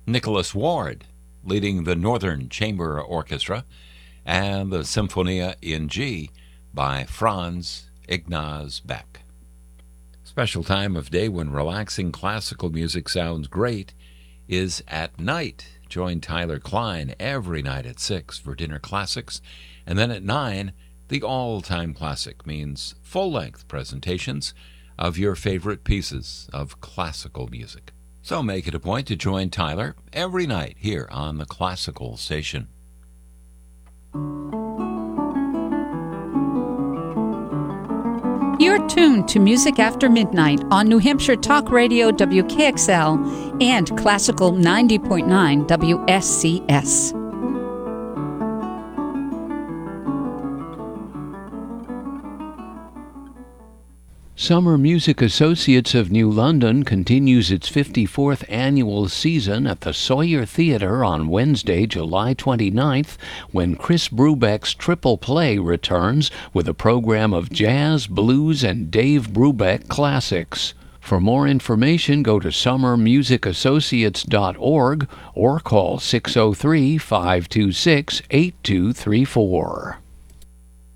Nicholas Ward leading the Northern Chamber Orchestra, and the Symphonia in G by Franz Ignaz Beck. Special time of day when relaxing classical music sounds great is at night. Join Tyler Klein every night at 6 for Dinner Classics, and then at 9, the all-time classic means full-length presentations of your favorite pieces of classical music. So make it a point to join Tyler every night here on the Classical Station. You're tuned to Music After Midnight on New Hampshire Talk Radio WKXL and Classical 90.9 WSCS. Summer Music Associates of New London continues its 54th annual season at the Sawyer Theatre on Wednesday, July 29th, when Chris Brubeck's Triple Play returns with a program of jazz, blues, and Dave Brubeck classics. For more information, go to summermusicassociates.org or call 603-526-8234.